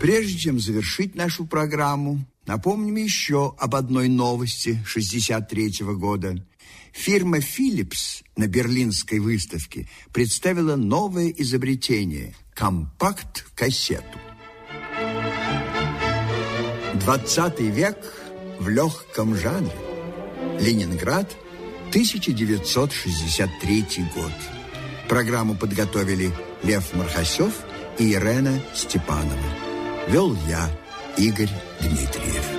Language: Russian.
Прежде чем завершить нашу программу, напомним еще об одной новости 1963 года. Фирма Philips на Берлинской выставке представила новое изобретение – компакт-кассету. 20 век в легком жанре. Ленинград, 1963 год. Программу подготовили Лев Мархасев и Ирена Степанова. Вел я, Игорь Дмитриев.